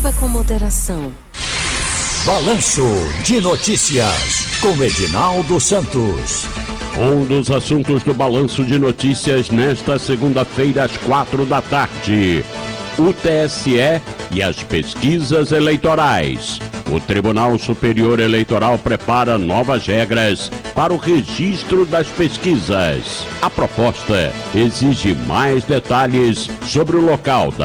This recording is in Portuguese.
Beba com moderação. Balanço de Notícias, com Edinaldo Santos. Um dos assuntos do Balanço de Notícias nesta segunda-feira às 4 da tarde. O TSE e as pesquisas eleitorais. O Tribunal Superior Eleitoral prepara novas regras para o registro das pesquisas. A proposta exige mais detalhes sobre o local da